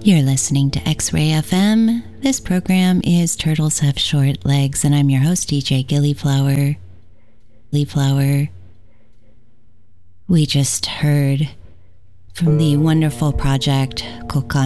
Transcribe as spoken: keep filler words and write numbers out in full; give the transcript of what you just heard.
You're listening to X-Ray F M. This program is Turtles Have Short Legs, and I'm your host, D J Gillyflower. Gillyflower. We just heard from the wonderful project Kokai